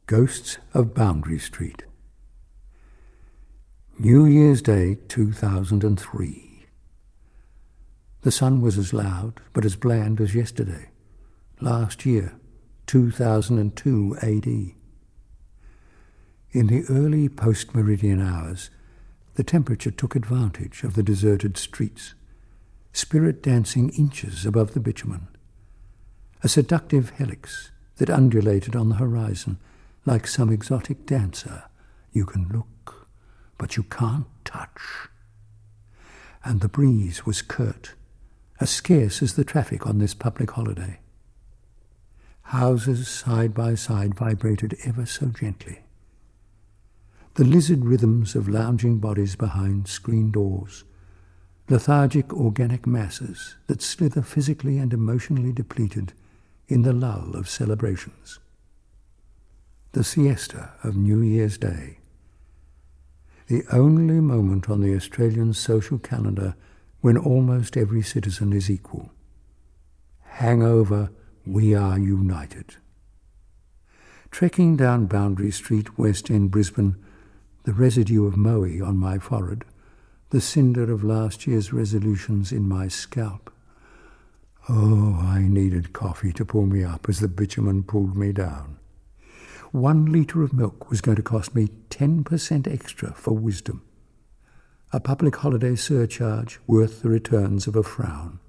Ghosts of Boundary Street. New Year's Day 2003. The sun was as loud but as bland as yesterday, last year, 2002 AD. In the early post-meridian hours, the temperature took advantage of the deserted streets, spirit dancing inches above the bitumen, a seductive helix that undulated on the horizon like some exotic dancer you can look, but you can't touch. And the breeze was curt, as scarce as the traffic on this public holiday. Houses side by side vibrated ever so gently. The lizard rhythms of lounging bodies behind screen doors, lethargic organic masses that slither physically and emotionally depleted in the lull of celebrations. The siesta of New Year's Day. The only moment on the Australian social calendar when almost every citizen is equal. Hangover, we are united. Trekking down Boundary Street, West End, Brisbane, the residue of moe on my forehead, the cinder of last year's resolutions in my scalp. Oh, I needed coffee to pull me up as the bitumen pulled me down. 1 litre of milk was going to cost me 10% extra for wisdom. A public holiday surcharge worth the returns of a frown.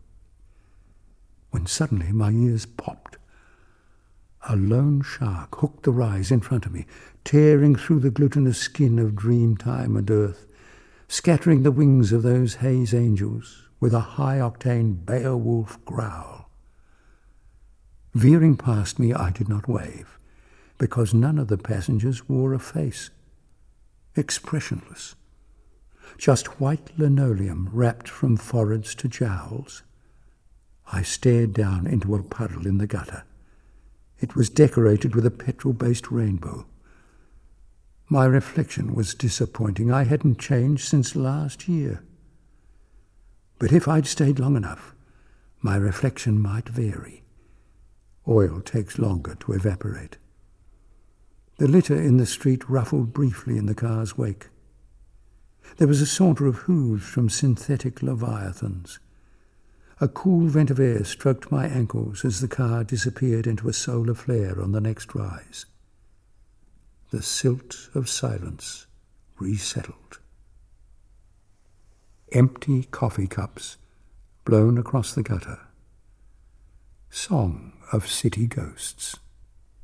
When suddenly my ears popped. A lone shark hooked the rise in front of me, tearing through the glutinous skin of dreamtime and earth, scattering the wings of those haze angels with a high-octane Beowulf growl. Veering past me, I did not wave, because none of the passengers wore a face. Expressionless. Just white linoleum wrapped from foreheads to jowls. I stared down into a puddle in the gutter. It was decorated with a petrol-based rainbow. My reflection was disappointing. I hadn't changed since last year. But if I'd stayed long enough, my reflection might vary. Oil takes longer to evaporate. The litter in the street ruffled briefly in the car's wake. There was a saunter of hooves from synthetic leviathans. A cool vent of air stroked my ankles as the car disappeared into a solar flare on the next rise. The silt of silence resettled. Empty coffee cups blown across the gutter. Song of city ghosts.